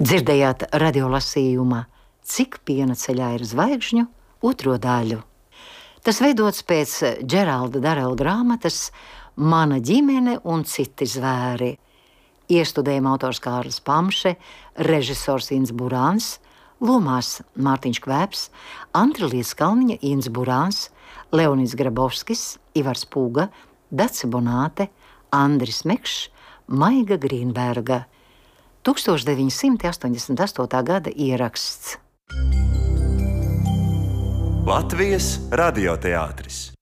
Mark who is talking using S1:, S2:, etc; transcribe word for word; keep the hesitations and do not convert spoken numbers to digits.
S1: Dzirdējāt radiolasījuma Cik piena ceļā ir zvaigžņu otro daļu. Tas veidots pēc Džeralda Darela grāmatas Mana ģimene un citi zvēri. Iestudējuma autors Kārlis Pamše, režisors Inns Burāns, lomās Mārtiņš Kvēps, Antra-Lies Kalniņa, Inns Burāns, Leonids Grabovskis, Ivars Pūga, Dace Bonāte, Andris Mekšs, Maiga Grīnberga. tūkstoš deviņi simti astoņdesmit astotā gada ieraksts.
S2: Latvijas radioteātris.